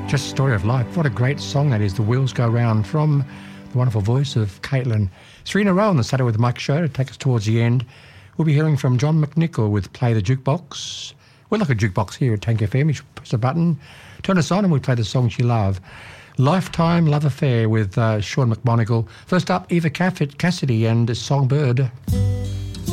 Just a Story of Life. What a great song that is, The Wheels Go Round, from the wonderful voice of Caitlin. 3 in a row on the Saturday with Mike show to take us towards the end. We'll be hearing from John McNichol with Play the Jukebox. We're like a jukebox here at Tank FM. You press a button, turn us on, and we play the songs you love. Lifetime Love Affair with Sean McMonigal. First up, Eva Cassidy and Songbird.